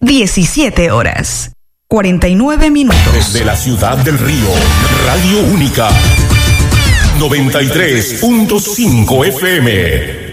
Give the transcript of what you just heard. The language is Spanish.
17 horas, 49 minutos. Desde la ciudad del Río, Radio Única, 93.5 FM.